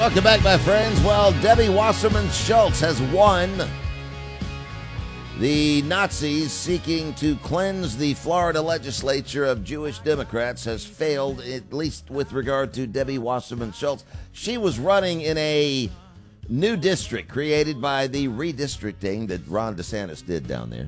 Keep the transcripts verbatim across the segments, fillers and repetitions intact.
Welcome back, my friends. Well, Debbie Wasserman Schultz has won. The Nazis seeking to cleanse the Florida legislature of Jewish Democrats has failed, at least with regard to Debbie Wasserman Schultz. She was running in a new district created by the redistricting that Ron DeSantis did down there.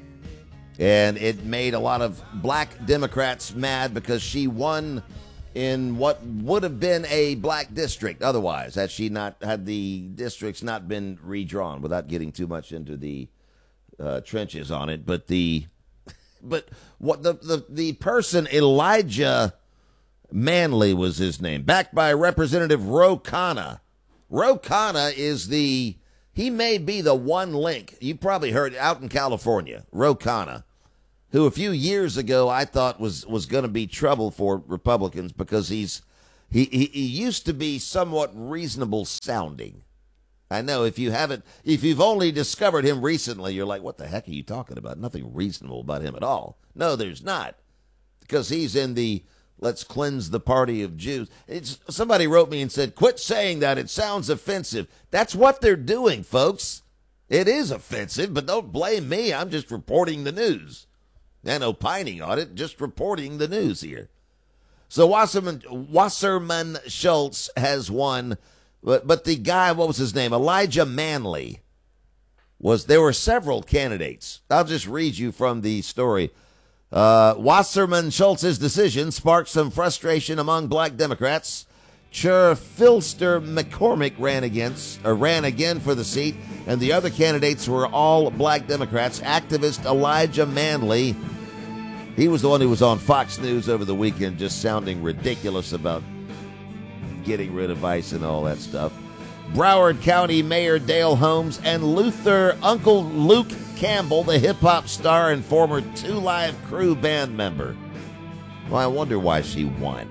And it made a lot of black Democrats mad because she won in what would have been a black district otherwise, had she not had the districts not been redrawn, without getting too much into the uh, trenches on it. But the but what the, the the person Elijah Manley was his name, backed by Representative Ro Khanna. Ro Khanna is the he may be the one link you probably heard out in California. Ro Khanna, who a few years ago I thought was, was going to be trouble for Republicans because he's he, he he used to be somewhat reasonable sounding. I know if you haven't, if you've only discovered him recently, you're like, what the heck are you talking about? Nothing reasonable about him at all. No, there's not, because he's in the let's cleanse the party of Jews. It's, somebody wrote me and said, quit saying that. It sounds offensive. That's what they're doing, folks. It is offensive, but don't blame me. I'm just reporting the news. And opining on it, just reporting the news here. So Wasserman, Wasserman Schultz has won, but but the guy, what was his name? Elijah Manley. Was there were several candidates. I'll just read you from the story. Uh, Wasserman Schultz's decision sparked some frustration among black Democrats. Chair Philster McCormick ran against, or ran again for the seat, and the other candidates were all black Democrats. Activist Elijah Manley, he was the one who was on Fox News over the weekend just sounding ridiculous about getting rid of ICE and all that stuff. Broward County Mayor Dale Holmes and Luther Uncle Luke Campbell, the hip-hop star and former Two Live Crew band member. Well, I wonder why she won.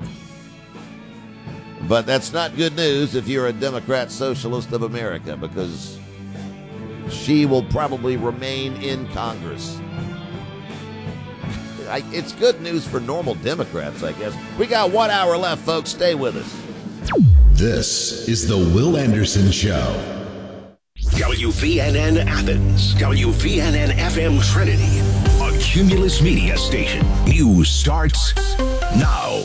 But that's not good news if you're a Democrat Socialist of America, because she will probably remain in Congress. I, it's good news for normal Democrats, I guess. We got one hour left, folks. Stay with us. This is the Will Anderson Show. W V N N Athens, W V N N F M Trinity, a Cumulus Media station. News starts now.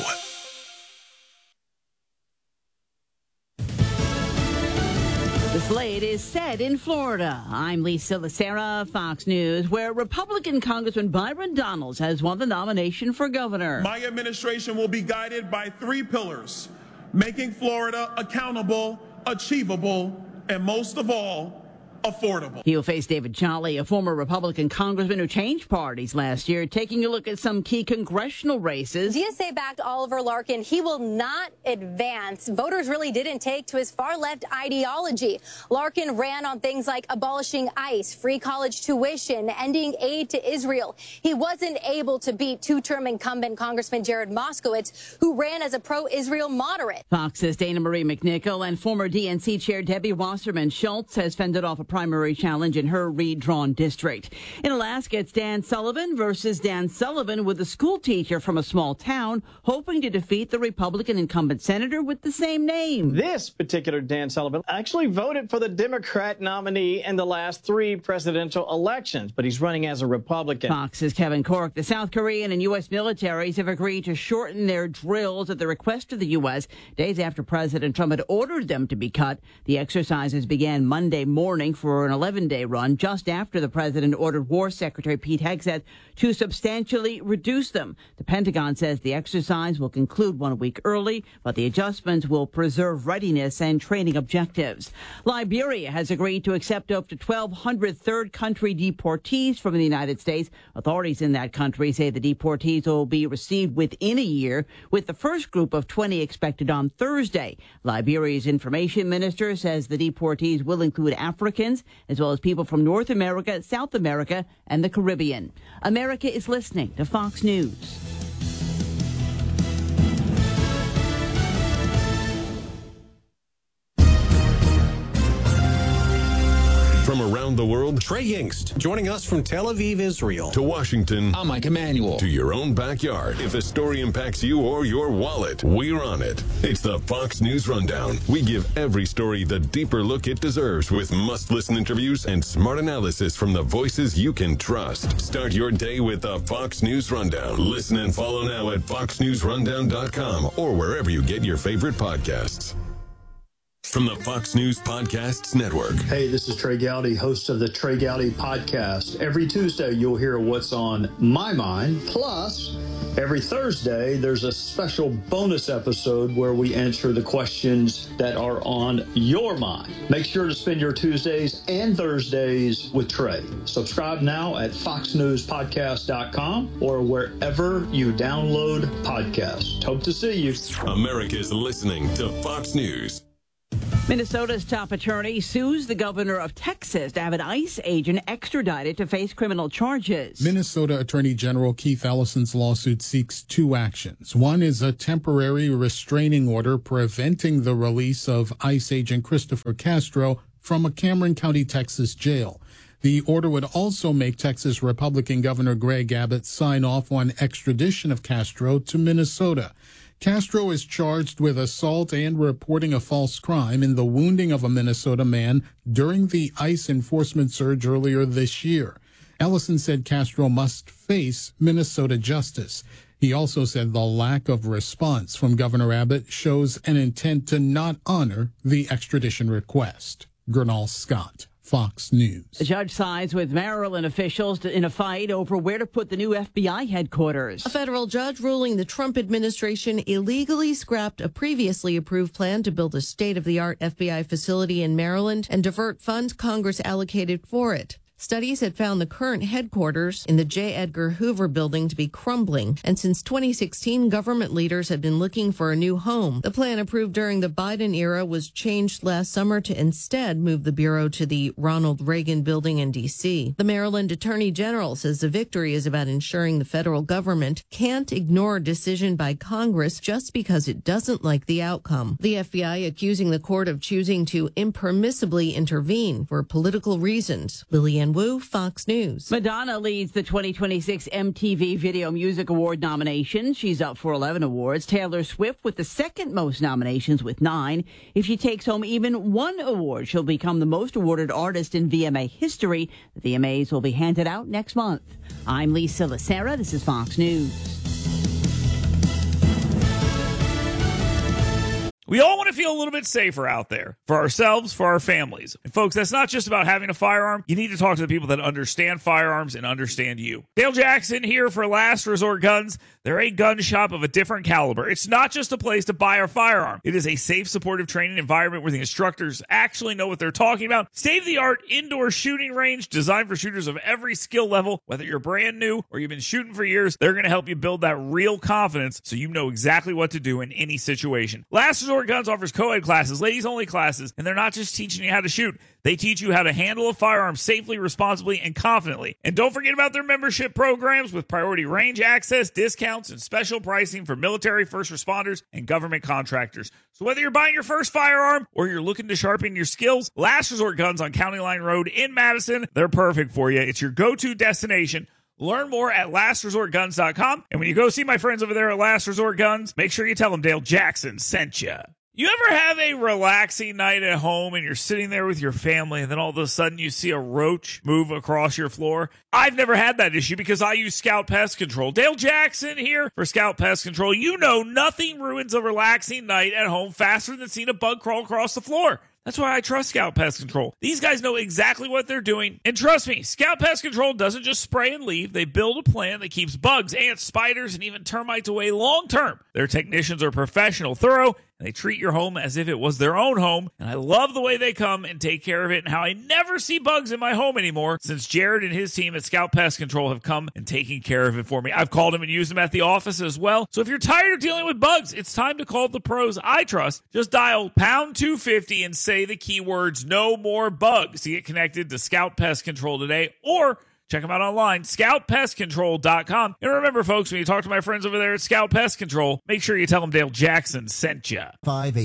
The slate is set in Florida. I'm Lisa Lacera, Fox News, where Republican Congressman Byron Donalds has won the nomination for governor. My administration will be guided by three pillars: making Florida accountable, achievable, and most of all, affordable. He'll face David Chali, a former Republican congressman who changed parties last year, taking a look at some key congressional races. D S A-backed Oliver Larkin, he will not advance. Voters really didn't take to his far-left ideology. Larkin ran on things like abolishing ICE, free college tuition, ending aid to Israel. He wasn't able to beat two-term incumbent Congressman Jared Moskowitz, who ran as a pro-Israel moderate. Fox's Dana Marie McNichol and former D N C chair Debbie Wasserman Schultz has fended off a primary challenge in her redrawn district. In Alaska, it's Dan Sullivan versus Dan Sullivan, with a school teacher from a small town hoping to defeat the Republican incumbent senator with the same name. This particular Dan Sullivan actually voted for the Democrat nominee in the last three presidential elections, but he's running as a Republican. Fox's Kevin Cork. The South Korean and U S militaries have agreed to shorten their drills at the request of the U S days after President Trump had ordered them to be cut. The exercises began Monday morning for an eleven-day run, just after the president ordered War Secretary Pete Hegseth to substantially reduce them. The Pentagon says the exercise will conclude one week early, but the adjustments will preserve readiness and training objectives. Liberia has agreed to accept up to twelve hundred third country deportees from the United States. Authorities in that country say the deportees will be received within a year, with the first group of twenty expected on Thursday. Liberia's information minister says the deportees will include Africans, as well as people from North America, South America, and the Caribbean. America is listening to Fox News. From around the the world. Trey Yingst, joining us from Tel Aviv, Israel. To Washington. I'm Mike Emanuel. To your own backyard. If a story impacts you or your wallet, we're on it. It's the Fox News Rundown. We give every story the deeper look it deserves with must-listen interviews and smart analysis from the voices you can trust. Start your day with the Fox News Rundown. Listen and follow now at fox news rundown dot com or wherever you get your favorite podcasts. From the Fox News Podcasts Network. Hey, this is Trey Gowdy, host of the Trey Gowdy Podcast. Every Tuesday, you'll hear what's on my mind. Plus, every Thursday, there's a special bonus episode where we answer the questions that are on your mind. Make sure to spend your Tuesdays and Thursdays with Trey. Subscribe now at fox news podcast dot com or wherever you download podcasts. Hope to see you. America's listening to Fox News. Minnesota's top attorney sues the governor of Texas to have an ICE agent extradited to face criminal charges. Minnesota Attorney General Keith Ellison's lawsuit seeks two actions. One is a temporary restraining order preventing the release of ICE agent Christopher Castro from a Cameron County, Texas jail. The order would also make Texas Republican Governor Greg Abbott sign off on extradition of Castro to Minnesota. Castro is charged with assault and reporting a false crime in the wounding of a Minnesota man during the ICE enforcement surge earlier this year. Ellison said Castro must face Minnesota justice. He also said the lack of response from Governor Abbott shows an intent to not honor the extradition request. Gernal Scott, Fox News. The judge sides with Maryland officials in a fight over where to put the new F B I headquarters. A federal judge ruling the Trump administration illegally scrapped a previously approved plan to build a state-of-the-art F B I facility in Maryland and divert funds Congress allocated for it. Studies had found the current headquarters in the J. Edgar Hoover building to be crumbling, and since twenty sixteen, government leaders had been looking for a new home. The plan approved during the Biden era was changed last summer to instead move the bureau to the Ronald Reagan building in D C. The Maryland Attorney General says the victory is about ensuring the federal government can't ignore a decision by Congress just because it doesn't like the outcome. The F B I accusing the court of choosing to impermissibly intervene for political reasons. Lillian Wu, Fox News. Madonna leads the twenty twenty-six M T V Video Music Award nominations. She's up for eleven awards. Taylor Swift with the second most nominations with nine. If she takes home even one award, she'll become the most awarded artist in V M A history. The V M As will be handed out next month. I'm Lisa Lacera. This is Fox News. We all want to feel a little bit safer out there for ourselves, for our families. And folks, that's not just about having a firearm. You need to talk to the people that understand firearms and understand you. Dale Jackson here for Last Resort Guns. They're a gun shop of a different caliber. It's not just a place to buy a firearm. It is a safe, supportive training environment where the instructors actually know what they're talking about. State-of-the-art indoor shooting range designed for shooters of every skill level. Whether you're brand new or you've been shooting for years, they're going to help you build that real confidence so you know exactly what to do in any situation. Last Resort Guns offers co-ed classes, ladies-only classes, and they're not just teaching you how to shoot. They teach you how to handle a firearm safely, responsibly, and confidently. And don't forget about their membership programs with priority range access, discounts, and special pricing for military, first responders, and government contractors. So whether you're buying your first firearm or you're looking to sharpen your skills, Last Resort Guns on County Line Road in Madison, they're perfect for you. It's your go-to destination. Learn more at last resort guns dot com. And when you go see my friends over there at Last Resort Guns, make sure you tell them Dale Jackson sent you. You ever have a relaxing night at home and you're sitting there with your family and then all of a sudden you see a roach move across your floor? I've never had that issue because I use Scout Pest Control. Dale Jackson here for Scout Pest Control. You know nothing ruins a relaxing night at home faster than seeing a bug crawl across the floor. That's why I trust Scout Pest Control. These guys know exactly what they're doing. And trust me, Scout Pest Control doesn't just spray and leave. They build a plan that keeps bugs, ants, spiders, and even termites away long term. Their technicians are professional, thorough, and they treat your home as if it was their own home. And I love the way they come and take care of it and how I never see bugs in my home anymore since Jared and his team at Scout Pest Control have come and taken care of it for me. I've called them and used them at the office as well. So if you're tired of dealing with bugs, it's time to call the pros I trust. Just dial pound two fifty and say the keywords no more bugs to get connected to Scout Pest Control today, or check them out online, scout pest control dot com. And remember, folks, when you talk to my friends over there at Scout Pest Control, make sure you tell them Dale Jackson sent you. five eighty.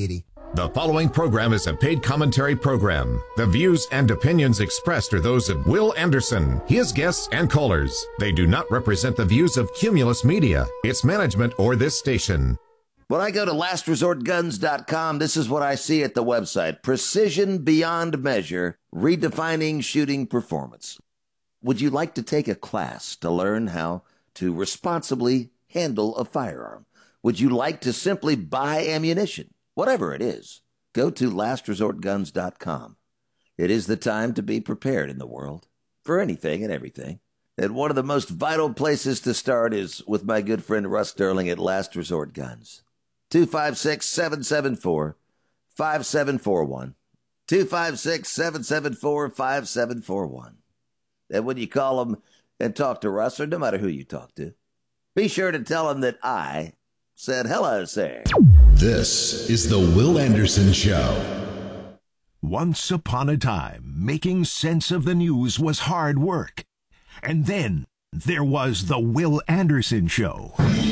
The following program is a paid commentary program. The views and opinions expressed are those of Will Anderson, his guests, and callers. They do not represent the views of Cumulus Media, its management, or this station. When I go to last resort guns dot com, this is what I see at the website. Precision beyond measure, redefining shooting performance. Would you like to take a class to learn how to responsibly handle a firearm? Would you like to simply buy ammunition? Whatever it is, go to last resort guns dot com. It is the time to be prepared in the world for anything and everything. And one of the most vital places to start is with my good friend Russ Sterling at Last Resort Guns. two five six, seven seven four, five seven four one. two five six, seven seven four, five seven four one. And when you call him and talk to Russ, or no matter who you talk to, be sure to tell him that I said hello, sir. This is the Will Anderson Show. Once upon a time, making sense of the news was hard work. And then there was the Will Anderson Show.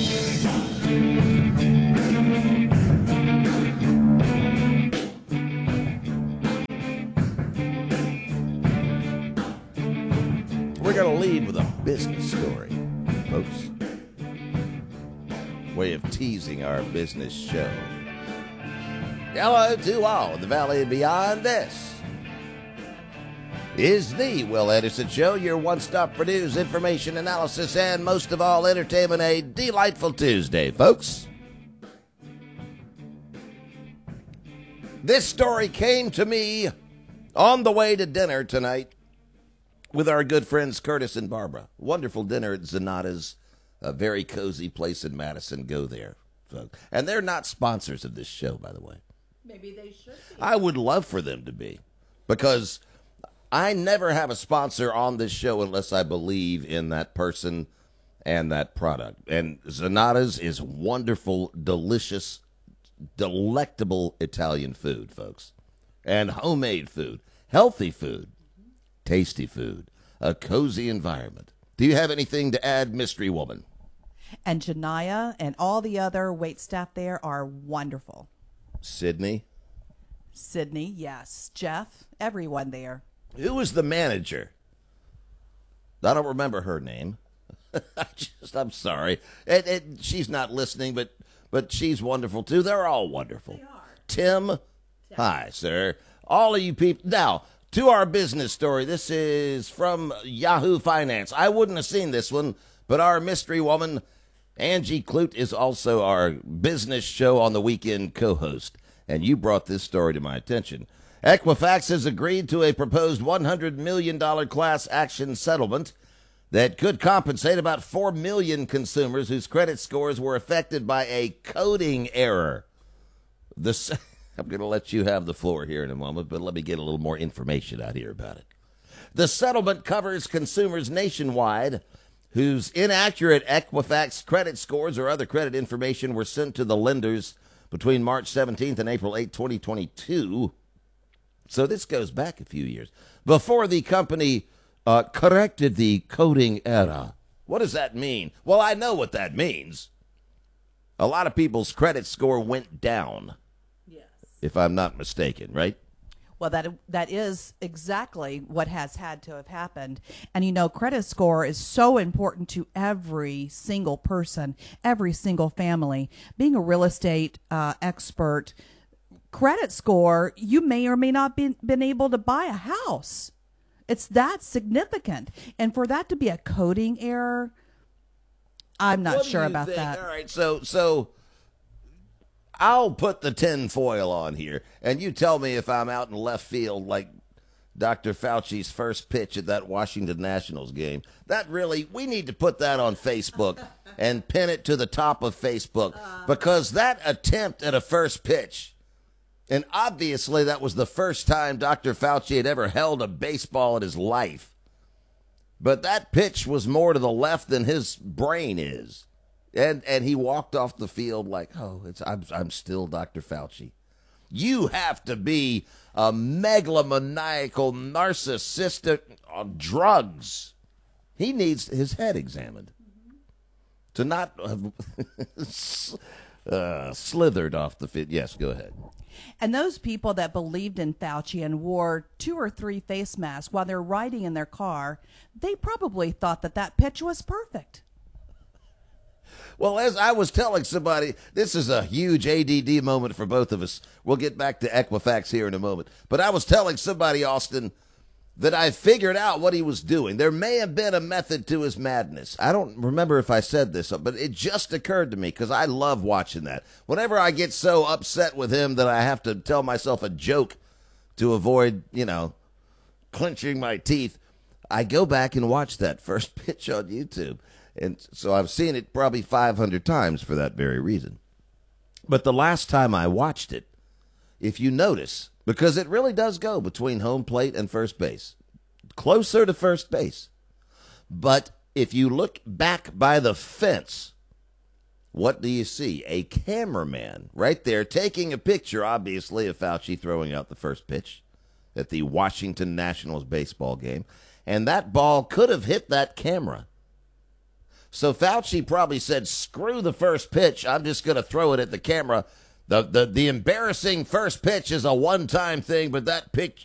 We're going to lead with a business story, folks. Way of teasing our business show. Hello to all in the valley and beyond. This is the Will Anderson Show, your one-stop for news, information, analysis, and most of all, entertainment. A delightful Tuesday, folks. This story came to me on the way to dinner tonight with our good friends Curtis and Barbara. Wonderful dinner at Zanata's. A very cozy place in Madison. Go there, folks. And they're not sponsors of this show, by the way. Maybe they should be. I would love for them to be, because I never have a sponsor on this show unless I believe in that person and that product. And Zanata's is wonderful, delicious, delectable Italian food, folks. And homemade food, healthy food, tasty food, a cozy environment. Do you have anything to add, Mystery Woman? And Janaya and all the other wait staff there are wonderful. Sydney? Sydney, yes. Jeff, everyone there. Who was the manager? I don't remember her name. I just, I'm sorry. And, and she's not listening, but but she's wonderful, too. They're all wonderful. They are. Tim, Tim, hi, sir. All of you people. Now, to our business story, this is from Yahoo Finance. I wouldn't have seen this one, but our mystery woman, Angie Clute, is also our business show on the weekend co-host, and you brought this story to my attention. Equifax has agreed to a proposed one hundred million dollars class action settlement that could compensate about four million consumers whose credit scores were affected by a coding error. The I'm going to let you have the floor here in a moment, but let me get a little more information out here about it. The settlement covers consumers nationwide whose inaccurate Equifax credit scores or other credit information were sent to the lenders between March seventeenth and April eighth, twenty twenty-two. So this goes back a few years. Before the company uh, corrected the coding error. What does that mean? Well, I know what that means. A lot of people's credit score went down. If I'm not mistaken, right? Well, that that is exactly what has had to have happened. And, you know, credit score is so important to every single person, every single family. Being a real estate uh, expert, credit score, you may or may not be been able to buy a house. It's that significant. And for that to be a coding error, I'm not what sure do you about think? that. All right, so so I'll put the tin foil on here, and you tell me if I'm out in left field like Doctor Fauci's first pitch at that Washington Nationals game. That really, we need to put that on Facebook and pin it to the top of Facebook, because that attempt at a first pitch, and obviously that was the first time Doctor Fauci had ever held a baseball in his life, but that pitch was more to the left than his brain is. And and he walked off the field like, oh, it's I'm I'm still Doctor Fauci. You have to be a megalomaniacal narcissistic on drugs. He needs his head examined to not have uh, slithered off the field. Yes, go ahead. And those people that believed in Fauci and wore two or three face masks while they're riding in their car, they probably thought that that pitch was perfect. Well, as I was telling somebody, this is a huge A D D moment for both of us. We'll get back to Equifax here in a moment. But I was telling somebody, Austin, that I figured out what he was doing. There may have been a method to his madness. I don't remember if I said this, but it just occurred to me because I love watching that. Whenever I get so upset with him that I have to tell myself a joke to avoid, you know, clenching my teeth, I go back and watch that first pitch on YouTube. And so I've seen it probably five hundred times for that very reason. But the last time I watched it, if you notice, because it really does go between home plate and first base, closer to first base. But if you look back by the fence, what do you see? A cameraman right there taking a picture, obviously, of Fauci throwing out the first pitch at the Washington Nationals baseball game. And that ball could have hit that camera. So Fauci probably said, screw the first pitch. I'm just going to throw it at the camera. The, the the embarrassing first pitch is a one-time thing, but that pitch,